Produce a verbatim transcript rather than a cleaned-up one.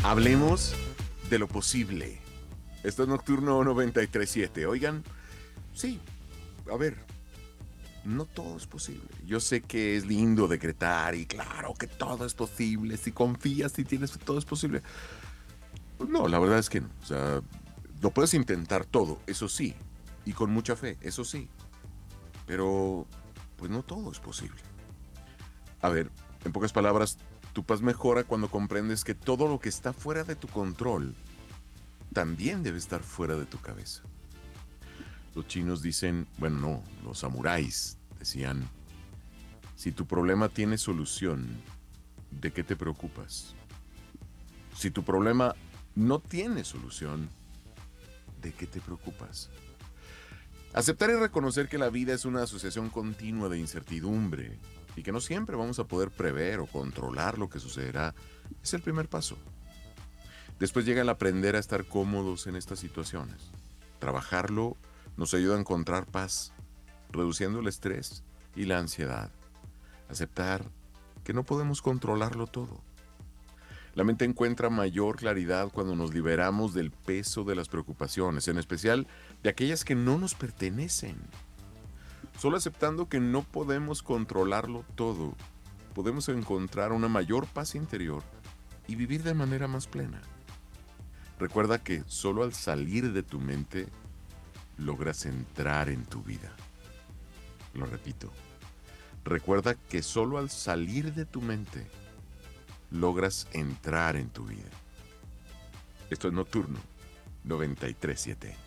Hablemos de lo posible. Esto es Nocturno noventa y tres punto siete. Oigan, sí, a ver, no todo es posible. Yo sé que es lindo decretar y claro que todo es posible. Si confías, si tienes, todo es posible. Pues no, la verdad es que no. O sea, lo puedes intentar todo, eso sí. Y con mucha fe, eso sí. Pero, pues no todo es posible. A ver, en pocas palabras, tu paz mejora cuando comprendes que todo lo que está fuera de tu control también debe estar fuera de tu cabeza. Los chinos dicen, bueno, no, los samuráis decían, si tu problema tiene solución, ¿de qué te preocupas? Si tu problema no tiene solución, ¿de qué te preocupas? Aceptar y reconocer que la vida es una asociación continua de incertidumbre y que no siempre vamos a poder prever o controlar lo que sucederá es el primer paso. Después llega el aprender a estar cómodos en estas situaciones. Trabajarlo nos ayuda a encontrar paz, reduciendo el estrés y la ansiedad. Aceptar que no podemos controlarlo todo. La mente encuentra mayor claridad cuando nos liberamos del peso de las preocupaciones, en especial de aquellas que no nos pertenecen. Solo aceptando que no podemos controlarlo todo, podemos encontrar una mayor paz interior y vivir de manera más plena. Recuerda que solo al salir de tu mente logras entrar en tu vida. Lo repito. Recuerda que solo al salir de tu mente logras entrar en tu vida. Esto es Nocturno noventa y tres punto siete.